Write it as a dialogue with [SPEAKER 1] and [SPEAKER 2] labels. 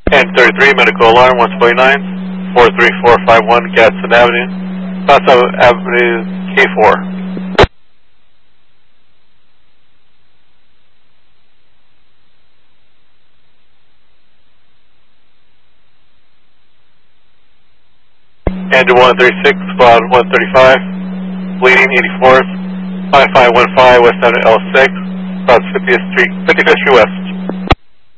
[SPEAKER 1] And 33, medical alarm, 149, 43451 Gadsden Avenue, Plaza Avenue K4. Andrew 136, Squad 135, bleeding 84th, 5515 West Avenue L6, across 50th Street, 55th Street West.